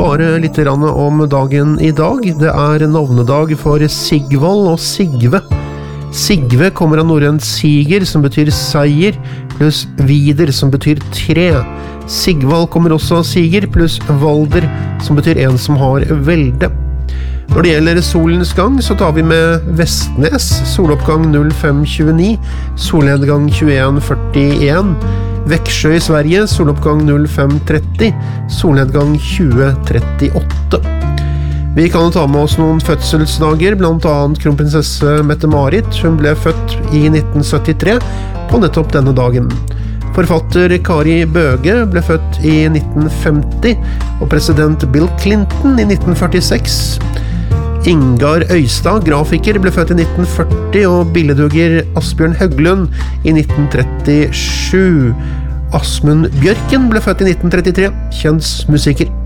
bare litt om dagen i dag. Det navnedag for Sigvald og Sigve. Sigve kommer av norrønt siger, som betyr seier, pluss vider, som betyr tre. Sigvald kommer også av siger, pluss valder, som betyr en som har velde. Når det gjelder solens gang, så tar vi med Vestnes, soloppgang 05.29, solnedgang 21.41, Växjö i Sverige, soloppgang 05.30, solnedgang 20.38. Vi kan ta med oss noen fødselsdager, blant annet kronprinsesse Mette-Marit. Hun ble født i 1973 på nettopp denne dagen. Forfatter Kari Bøge ble født i 1950, og president Bill Clinton i 1946. Ingar Øystad, grafiker, ble født i 1940, og billedhugger Asbjørn Høglund i 1937. Asmund Bjørken ble født i 1933, kjent musiker.